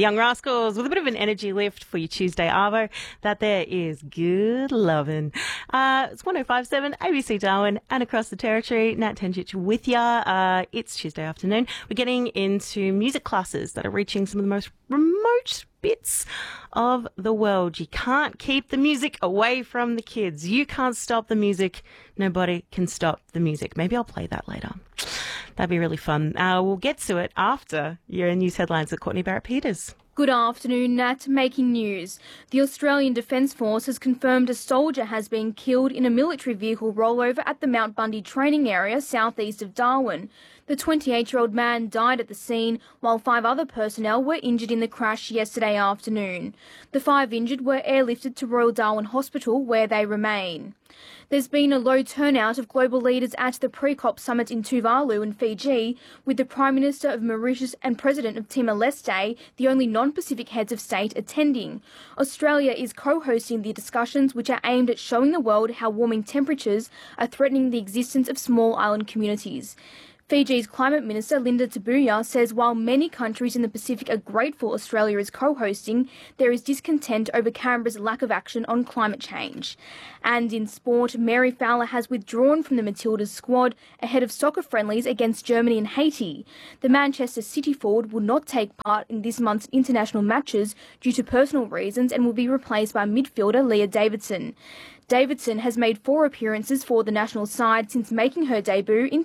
The Young Rascals with a bit of an energy lift for your Tuesday arvo. That there is good lovin'. It's 105.7 ABC Darwin and across the territory. Nat Tenjic with ya. It's Tuesday afternoon. We're getting into music classes that are reaching some of the most remote bits of the world. You can't keep the music away from the kids. You can't stop the music. Nobody can stop the music. Maybe I'll play that later. That'd be really fun. We'll get to it after your news headlines with Courtney Barrett-Peters. Good afternoon, Nat. Making news. The Australian Defence Force has confirmed a soldier has been killed in a military vehicle rollover at the Mount Bundy training area southeast of Darwin. The 28-year-old man died at the scene, while 5 other personnel were injured in the crash yesterday afternoon. The 5 injured were airlifted to Royal Darwin Hospital, where they remain. There's been a low turnout of global leaders at the pre-COP summit in Tuvalu in Fiji, with the Prime Minister of Mauritius and President of Timor-Leste, the only non-Pacific heads of state, attending. Australia is co-hosting the discussions, which are aimed at showing the world how warming temperatures are threatening the existence of small island communities. Fiji's Climate Minister Linda Tabuya says while many countries in the Pacific are grateful Australia is co-hosting, there is discontent over Canberra's lack of action on climate change. And in sport, Mary Fowler has withdrawn from the Matildas squad ahead of soccer friendlies against Germany and Haiti. The Manchester City forward will not take part in this month's international matches due to personal reasons and will be replaced by midfielder Leah Davidson. Davidson has made 4 appearances for the national side since making her debut in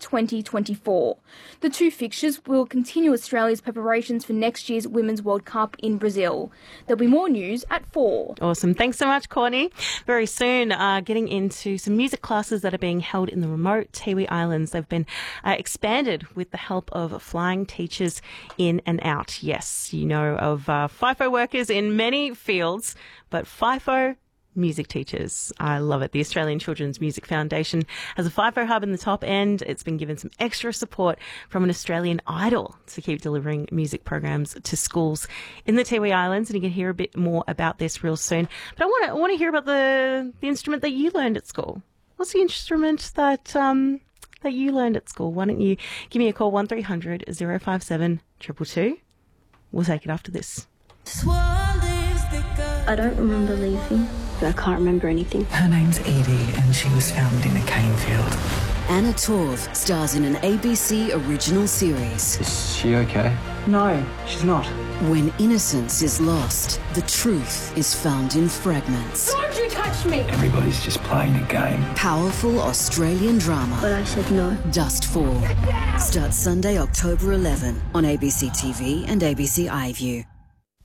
2024. The 2 fixtures will continue Australia's preparations for next year's Women's World Cup in Brazil. There'll be more news at 4. Awesome. Thanks so much, Courtney. Very soon, getting into some music classes that are being held in the remote Tiwi Islands. They've been expanded with the help of flying teachers in and out. Yes, you know of FIFO workers in many fields, but FIFO music teachers. I love it. The Australian Children's Music Foundation has a FIFO hub in the top end. It's been given some extra support from an Australian Idol to keep delivering music programs to schools in the Tiwi Islands, and you can hear a bit more about this real soon. But I want to hear about the instrument that you learned at school. What's the instrument that you learned at school? Why don't you give me a call, 1300 057 222. We'll take it after this. I don't remember leaving. I can't remember anything. Her name's Edie and she was found in a cane field. Anna Torv stars in an ABC original series. Is she okay? No, she's not. When innocence is lost, the truth is found in fragments. Don't you touch me! Everybody's just playing a game. Powerful Australian drama. But I said no. Dustfall. Starts Sunday, October 11 on ABC TV and ABC iView.